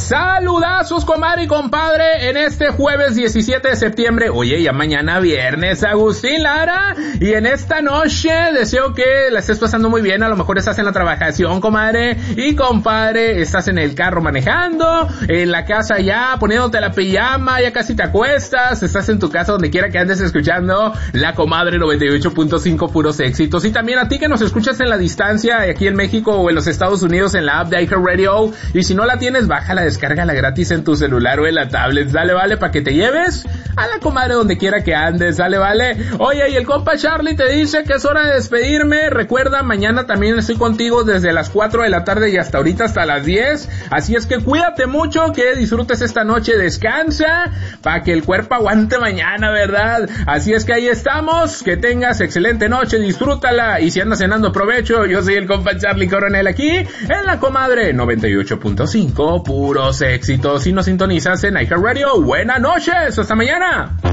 Saludazos, comadre y compadre, en este jueves 17 de septiembre. Oye, ya mañana viernes, Agustín Lara. Y en esta noche deseo que la estés pasando muy bien. A lo mejor estás en la trabajación, comadre y compadre. Estás en el carro manejando, en la casa ya, poniéndote la pijama, ya casi te acuestas. Estás en tu casa, donde quiera que andes escuchando la comadre 98.5 puros éxitos. Y también a ti que nos escuchas en la distancia, aquí en México o en los Estados Unidos, en la app de iHeartRadio. Y si no la tienes, bájala, descárgala gratis en tu celular o en la tablet. Dale, vale, para que te lleves a la comadre donde quiera que andes. Dale, vale. Oye, y el compa Charlie te dice que es hora de despedirme. Recuerda, mañana también estoy contigo desde las 4 de la tarde y hasta ahorita hasta las 10. Así es que cuídate mucho, que disfrutes esta noche, descansa, para que el cuerpo aguante mañana, ¿verdad? Así es que ahí estamos. Que tengas excelente noche, disfrútala. Y si andas cenando, provecho. Yo soy el compa Charlie Coronel aquí en la comadre 98.5 puros éxitos. Y nos sintonizas en iHeartRadio. Buenas noches, hasta mañana.